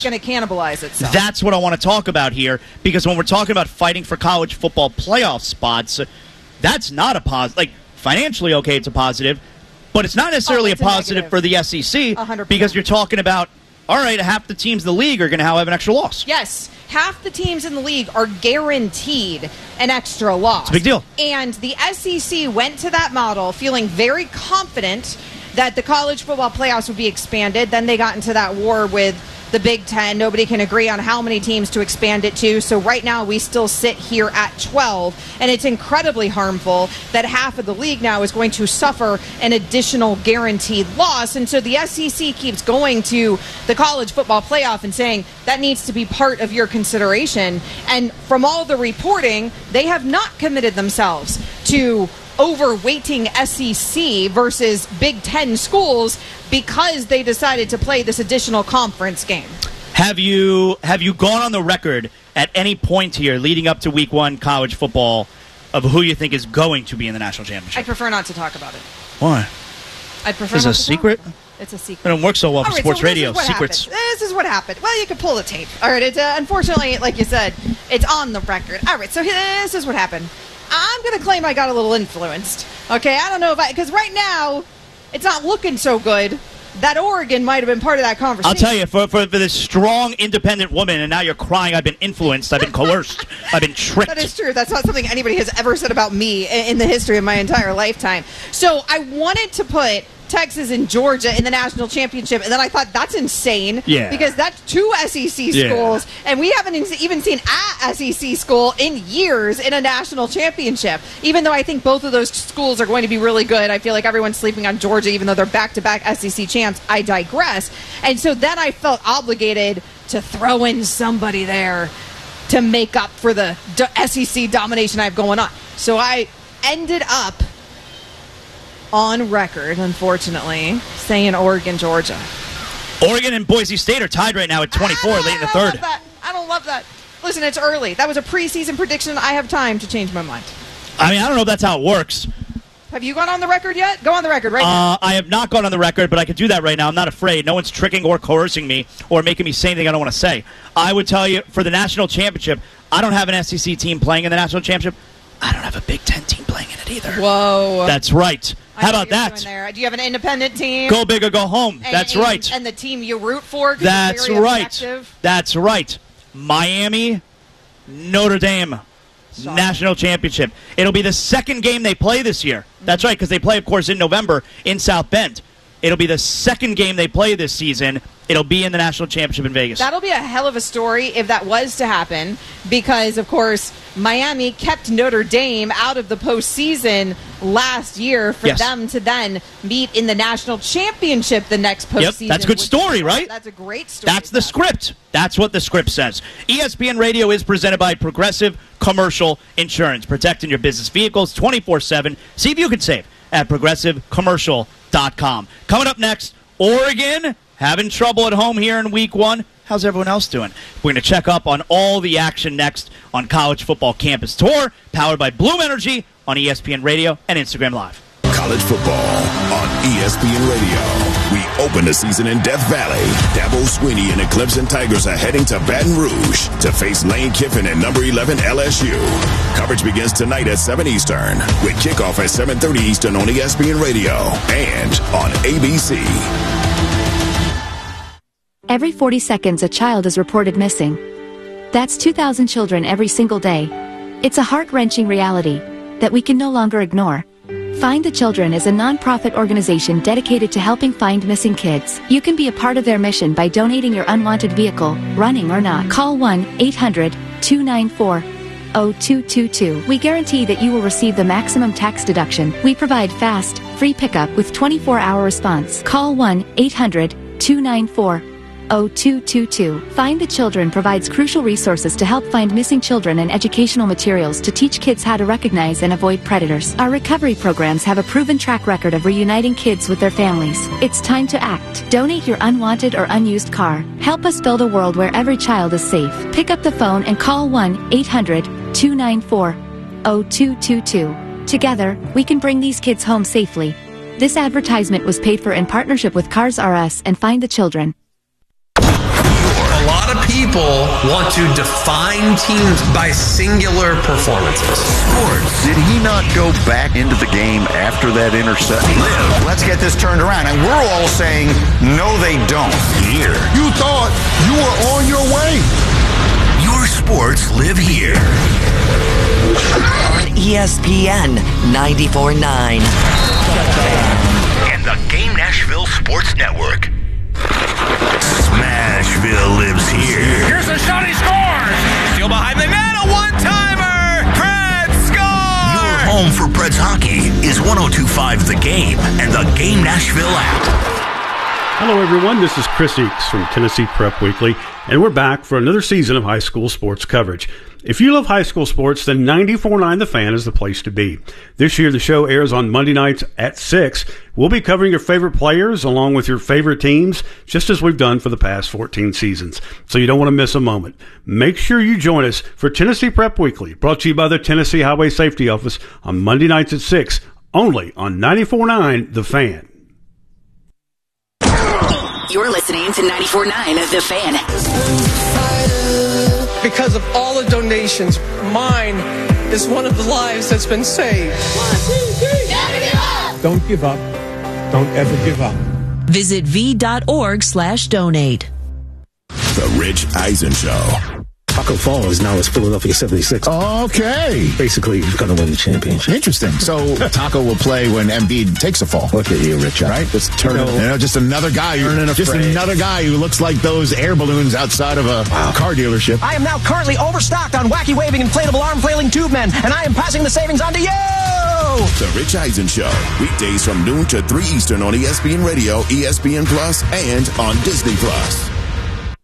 going to cannibalize itself. That's what I want to talk about here, because when we're talking about fighting for college football playoff spots, that's not a positive. Like, financially, okay, it's a positive, but it's not necessarily a positive for the SEC 100%. Because you're talking about, all right, half the teams in the league are going to have an extra loss. Yes. Half the teams in the league are guaranteed an extra loss. It's a big deal. And the SEC went to that model feeling very confident that the college football playoffs would be expanded. Then they got into that war with the Big Ten. Nobody can agree on how many teams to expand it to. So right now we still sit here at 12. And it's incredibly harmful that half of the league now is going to suffer an additional guaranteed loss. And so the SEC keeps going to the college football playoff and saying that needs to be part of your consideration. And from all the reporting, they have not committed themselves to overweighting SEC versus Big Ten schools because they decided to play this additional conference game. Have you gone on the record at any point here leading up to week 1 college football of who you think is going to be in the national championship? I prefer not to talk about it. Why? I prefer Is it a secret? It's a secret. It don't work so well for All right, sports so radio. This Secrets. This is what happened. Well, you could pull the tape. All right. It's unfortunately, like you said, it's on the record. All right. So this is what happened. I'm going to claim I got a little influenced. Okay. I don't know if because right now it's not looking so good. That Oregon might have been part of that conversation. I'll tell you, for this strong, independent woman, and now you're crying, I've been influenced, I've been coerced, I've been tricked. That is true. That's not something anybody has ever said about me in the history of my entire lifetime. So I wanted to put Texas and Georgia in the national championship, and then I thought that's insane. Yeah. Because that's 2 SEC schools, and we haven't even seen a SEC school in years in a national championship. Even though I think both of those schools are going to be really good, I feel like everyone's sleeping on Georgia, even though they're back-to-back SEC champs. I digress. And so then I felt obligated to throw in somebody there to make up for the SEC domination I have going on. So I ended up on record, unfortunately, saying Oregon, Georgia. Oregon and Boise State are tied right now at 24 late in the third. I don't love that. Listen, it's early. That was a preseason prediction. I have time to change my mind. I mean, I don't know if that's how it works. Have you gone on the record yet? Go on the record right now. I have not gone on the record, but I can do that right now. I'm not afraid. No one's tricking or coercing me or making me say anything I don't want to say. I would tell you, for the national championship, I don't have an SEC team playing in the national championship. I don't have a Big Ten team playing in it either. Whoa. That's right. How about that? Do you have an independent team? Go big or go home. That's right. And the team you root for? That's right. That's right. Miami, Notre Dame. National championship. It'll be the second game they play this year. That's right, because they play, of course, in November in South Bend. It'll be the second game they play this season. It'll be in the national championship in Vegas. That'll be a hell of a story if that was to happen, because, of course, Miami kept Notre Dame out of the postseason last year for them to then meet in the national championship the next postseason. Yep, that's a good story, right? That's a great story. That's the script. That's what the script says. ESPN Radio is presented by Progressive Commercial Insurance, protecting your business vehicles 24/7. See if you can save at progressivecommercial.com. Coming up next, Oregon having trouble at home here in week 1. How's everyone else doing? We're going to check up on all the action next on College Football Campus Tour, powered by Bloom Energy on ESPN Radio and Instagram Live. College football on ESPN Radio. We open the season in Death Valley. Dabo Swinney and the Clemson Tigers are heading to Baton Rouge to face Lane Kiffin and number 11 LSU. Coverage begins tonight at 7 Eastern with kickoff at 7:30 Eastern on ESPN Radio and on ABC. Every 40 seconds, a child is reported missing. That's 2,000 children every single day. It's a heart-wrenching reality that we can no longer ignore. Find the Children is a non-profit organization dedicated to helping find missing kids. You can be a part of their mission by donating your unwanted vehicle, running or not. Call 1-800-294-0222. We guarantee that you will receive the maximum tax deduction. We provide fast, free pickup with 24-hour response. Call 1-800-294-0222. Find the Children provides crucial resources to help find missing children and educational materials to teach kids how to recognize and avoid predators. Our recovery programs have a proven track record of reuniting kids with their families. It's time to act. Donate your unwanted or unused car. Help us build a world where every child is safe. Pick up the phone and call 1-800-294-0222. Together, we can bring these kids home safely. This advertisement was paid for in partnership with Cars R Us and Find the Children. people want to define teams by singular performances. Sports. Did he not go back into the game after that interception? Let's get this turned around. And we're all saying, no, they don't. Here. You thought you were on your way. Your sports live here. On ESPN 94.9. And the Game Nashville Sports Network. Smashville lives here. Here's a shot, he scores! Steal behind the net, a one-timer! Preds score! Your home for Preds hockey is 102.5 The Game and the Game Nashville app. Hello, everyone. This is Chris Eakes from Tennessee Prep Weekly, and we're back for another season of high school sports coverage. If you love high school sports, then 94.9 The Fan is the place to be. This year, the show airs on Monday nights at 6. We'll be covering your favorite players along with your favorite teams, just as we've done for the past 14 seasons. So you don't want to miss a moment. Make sure you join us for Tennessee Prep Weekly, brought to you by the Tennessee Highway Safety Office on Monday nights at 6, only on 94.9 The Fan. You're listening to 94.9 The Fan. Because of all the donations, mine is one of the lives that's been saved. 1, 2, 3. Never give up. Don't give up. Don't ever give up. Visit v.org/donate. The Rich Eisen Show. Taco Fall is now as Philadelphia 76. Okay. Basically, he's going to win the championship. Interesting. So Taco will play when Embiid takes a fall. Look at you, Rich. Right? Just just another guy. Another guy who looks like those air balloons outside of a car dealership. I am now currently overstocked on wacky waving inflatable arm flailing tube men, and I am passing the savings on to you. The Rich Eisen Show. Weekdays from noon to 3 Eastern on ESPN Radio, ESPN Plus, and on Disney Plus.